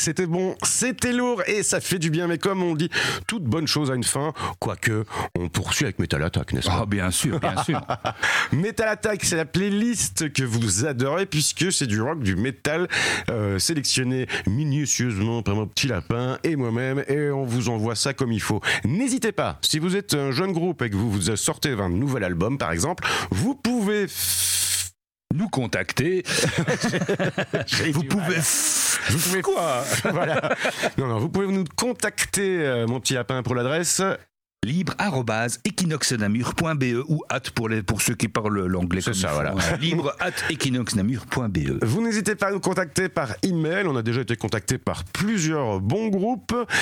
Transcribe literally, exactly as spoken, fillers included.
c'était bon, c'était lourd et ça fait du bien. Mais comme on dit, toute bonne chose a une fin. Quoique, on poursuit avec Metal Attack, n'est-ce pas ? Ah, bien sûr, bien sûr. Metal Attack, c'est la playlist que vous adorez puisque c'est du rock, du métal euh, sélectionné minutieusement par mon petit lapin et moi-même, et on vous envoie ça comme il faut. N'hésitez pas, si vous êtes un jeune groupe et que vous vous sortez un nouvel album par exemple, vous pouvez f... nous contacter. vous pouvez vous pouvez quoi voilà. Non non, vous pouvez nous contacter euh, mon petit lapin pour l'adresse libre arobase equinoxnamur point b e ou at pour, les, pour ceux qui parlent l'anglais. C'est ça, voilà. Libre at equinoxnamur point b e. Vous n'hésitez pas à nous contacter par email. On a déjà été contacté par plusieurs bons groupes.